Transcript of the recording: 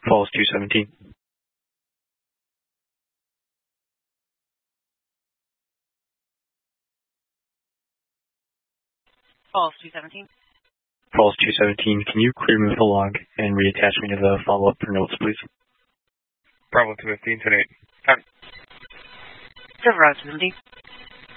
Falls 217. Falls 217. Falls 217, can you clear me with the log and reattach me to the follow-up for notes, please? Bravo 215, 10-8. Silverado 217.